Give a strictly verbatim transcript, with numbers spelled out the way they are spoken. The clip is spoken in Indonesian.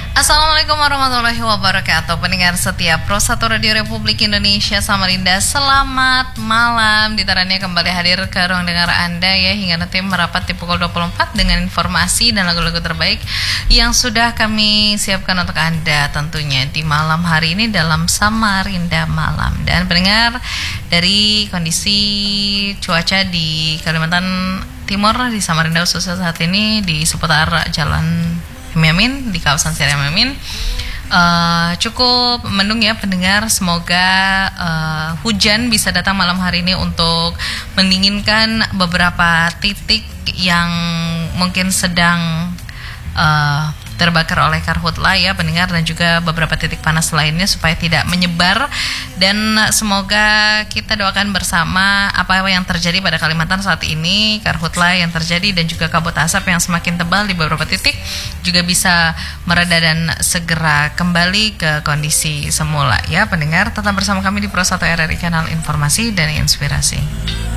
Assalamualaikum warahmatullahi wabarakatuh. Pendengar setia Pro satu Radio Republik Indonesia Samarinda, selamat malam. Ditarannya kembali hadir ke ruang dengar Anda ya, hingga nanti merapat di pukul dua puluh empat dengan informasi dan lagu-lagu terbaik yang sudah kami siapkan untuk Anda tentunya di malam hari ini dalam Samarinda Malam. Dan pendengar, dari kondisi cuaca di Kalimantan Timur, di Samarinda khususnya saat ini di seputar Jalan Yamin, di kawasan Seri Yamin, uh, cukup mendung ya pendengar. Semoga uh, hujan bisa datang malam hari ini untuk mendinginkan beberapa titik yang mungkin sedang uh, terbakar oleh karhutla ya pendengar, dan juga beberapa titik panas lainnya supaya tidak menyebar. Dan semoga kita doakan bersama apa yang terjadi pada Kalimantan saat ini, karhutla yang terjadi dan juga kabut asap yang semakin tebal di beberapa titik juga bisa mereda dan segera kembali ke kondisi semula ya pendengar. Tetap bersama kami di Pro satu R R I, kanal informasi dan inspirasi.